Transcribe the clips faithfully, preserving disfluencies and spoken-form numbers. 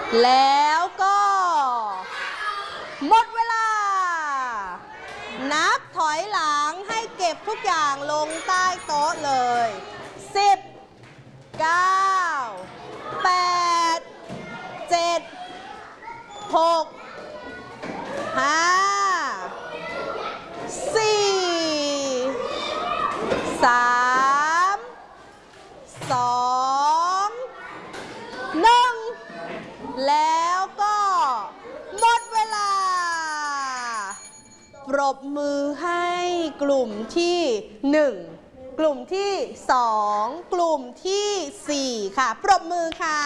แล้วก็หมดเวลานับถอยหลังให้เก็บทุกอย่างลงใต้โต๊ะเลยสิบ เก้า แปด เจ็ด หก ห้า สี่ สาม สอง หนึ่งแล้วก็หมดเวลาปรบมือให้กลุ่มที่หนึ่งกลุ่มที่สองกลุ่มที่สี่ค่ะปรบมือค่ะ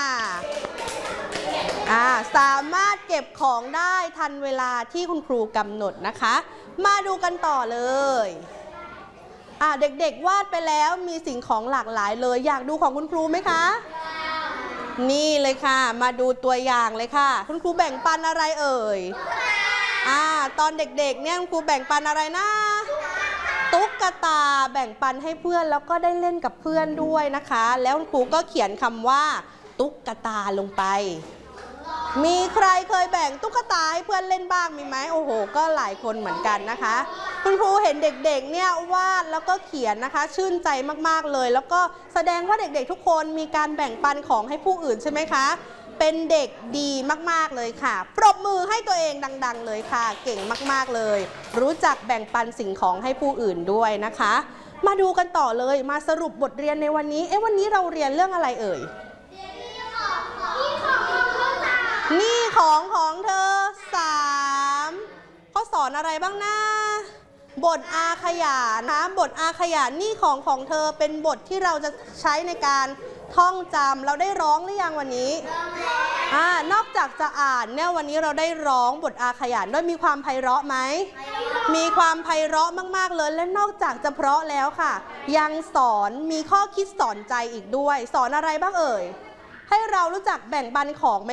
อ่าสามารถเก็บของได้ทันเวลาที่คุณครูกำหนดนะคะมาดูกันต่อเลยอ่าเด็กๆวาดไปแล้วมีสิ่งของหลากหลายเลยอยากดูของคุณครูไหมคะนี่เลยค่ะมาดูตัวอย่างเลยค่ะคุณครูแบ่งปันอะไรเอ่ยอ่าตอนเด็กๆเนี่ยคุณครูแบ่งปันอะไรนะตุ๊กตาแบ่งปันให้เพื่อนแล้วก็ได้เล่นกับเพื่อนด้วยนะคะแล้วคุณครูก็เขียนคำว่าตุ๊กตาลงไปมีใครเคยแบ่งตุ๊กตาให้เพื่อนเล่นบ้างมีไหมโอ้โหก็หลายคนเหมือนกันนะคะคุณครูเห็นเด็กๆเนี่ยวาดแล้วก็เขียนนะคะชื่นใจมากๆเลยแล้วก็แสดงว่าเด็กๆทุกคนมีการแบ่งปันของให้ผู้อื่นใช่ไหมคะเป็นเด็กดีมากๆเลยค่ะปรบมือให้ตัวเองดังๆเลยค่ะเก่งมากๆเลยรู้จักแบ่งปันสิ่งของให้ผู้อื่นด้วยนะคะมาดูกันต่อเลยมาสรุปบทเรียนในวันนี้เอ๊ะวันนี้เราเรียนเรื่องอะไรเอ่ยนี่ของของเธอสามเขาสอนอะไรบ้างนะบทอาขยานนะบทอาขยานนี่ของของเธอเป็นบทที่เราจะใช้ในการท่องจำเราได้ร้องหรือยังวันนี้อ่านอกจากจะอ่านเนี่ยวันนี้เราได้ร้องบทอาขยานด้วยมีความไพเราะไหมมีความไพเราะมากๆเลยและนอกจากจะเพราะแล้วค่ะยังสอนมีข้อคิดสอนใจอีกด้วยสอนอะไรบ้างเอ่ยให้เรารู้จักแบ่งปันของไหม